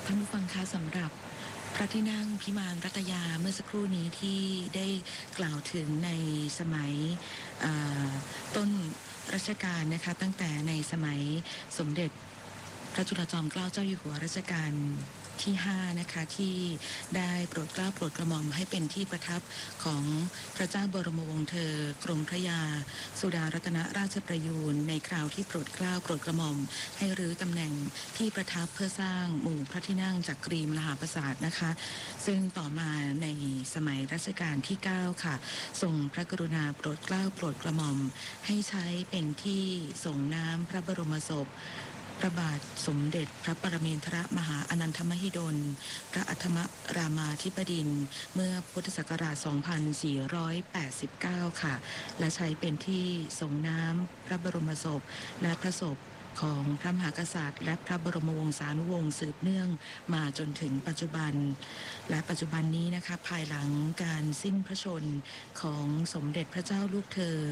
ท่านผู้ฟังคะสำหรับพระที่นั่งพิมานรัตยาเมื่อสักครู่นี้ที่ได้กล่าวถึงในสมัยอ่าต้นรัชกาลนะคะตั้งแต่ในสมัยสมเด็จพระจุลจอมเกล้าเจ้าอยู่หัวรัชกาลที่5นะคะที่ได้โปรดเกล้าโปรดกระหม่อมให้เป็นที่ประทับของพระเจ้าบรมวงศ์เธอกรมพระยาสุดารัตนราชประยูรในคราวที่โปรดเกล้าโปรดกระหม่อมให้รื้อตำแหน่งที่ประทับเพื่อสร้างหมู่พระที่นั่งจักรีมหาปราสาทนะคะซึ่งต่อมาในสมัยรัชกาลที่9ค่ะทรงพระกรุณาโปรดเกล้าโปรดกระหม่อมให้ใช้เป็นที่ส่งน้ำพระบรมศพพระบาทสมเด็จพระปรมินทรมหาอนันทมหิดลพระอัฏฐมรามาธิบดินทร์เมื่อพุทธศักราช 2489 ค่ะและใช้เป็นที่ส่งน้ำพระบรมศพและพระศพของพระมหากษัตริย์และพระบรมวงศานุวงศ์สืบเนื่องมาจนถึงปัจจุบันและปัจจุบันนี้นะคะภายหลังการสิ้นพระชนม์ของสมเด็จพระเจ้าลูกเธอ